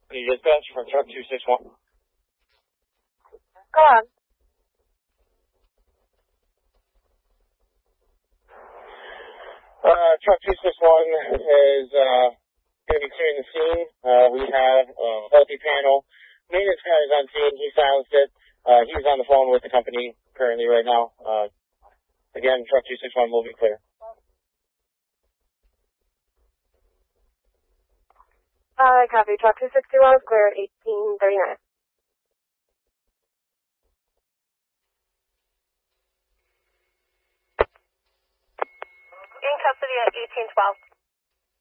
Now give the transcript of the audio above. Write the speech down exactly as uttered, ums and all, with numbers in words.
You dispatch from truck two six one. Go on. Uh, truck two six one is, uh, going to be clearing the scene. Uh, we have a faulty panel. Maintenance guy is on scene. He silenced it. Uh, he's on the phone with the company currently right now. Uh, again, truck two six one will be clear. Uh, copy. Truck two sixty-one is clear at eighteen thirty-nine. In custody at eighteen twelve.